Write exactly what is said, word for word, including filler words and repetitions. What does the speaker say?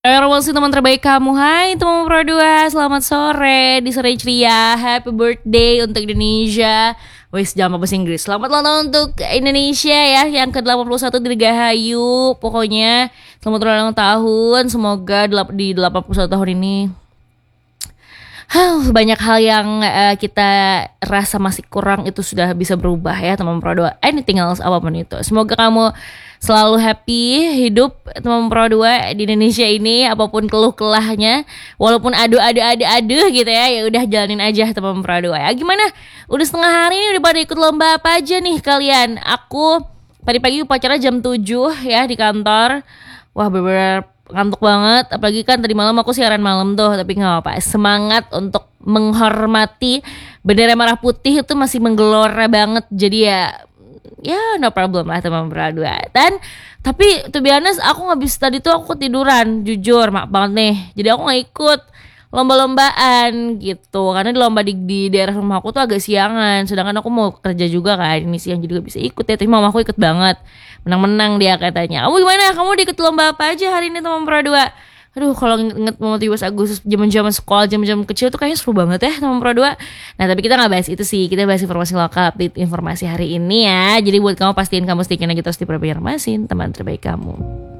Promosi teman terbaik kamu. Hai teman Pro dua, selamat sore di sore ceria. Happy birthday untuk Indonesia. Wis jangan bahasa Inggris. Selamat ulang tahun untuk Indonesia ya, yang ke delapan puluh satu Dirgahayu. Pokoknya selamat ulang tahun. Semoga di delapan puluh satu tahun ini Huh, banyak hal yang uh, kita rasa masih kurang itu sudah bisa berubah ya teman Pro dua. Anything else apapun itu. Semoga kamu selalu happy hidup teman Pro dua di Indonesia ini, apapun keluh kelahnya, walaupun adu adu adu adu gitu ya, ya udah jalanin aja teman Pro dua ya. Gimana? Udah setengah hari ini udah pada ikut lomba apa aja nih kalian? Aku pagi-pagi upacara jam tujuh ya di kantor. Wah bener-bener ngantuk banget, apalagi kan tadi malam aku siaran malam tuh, tapi nggak apa-apa, semangat untuk menghormati bendera merah putih itu masih menggelora banget, jadi ya ya no problem lah teman berdua. Dan tapi to be honest, aku nggak bisa, tadi tuh aku ketiduran, jujur maaf banget nih, jadi aku nggak ikut lomba-lombaan gitu, karena di lomba di, di daerah rumah aku tuh agak siangan, sedangkan aku mau kerja juga kan ini siang, jadi gak bisa ikut ya. Tapi mama aku ikut banget, menang-menang dia katanya. Kamu gimana? Kamu ikut lomba apa aja hari ini teman Pro dua? Aduh, kalau inget mau tiba Agustus, zaman-zaman sekolah, zaman-zaman kecil tuh kayaknya seru banget ya teman Pro dua. Nah tapi kita nggak bahas itu sih, kita bahas informasi lokal, update informasi hari ini ya. Jadi buat kamu pastiin kamu stickin aja terus di Pro Banjarmasin, teman terbaik kamu.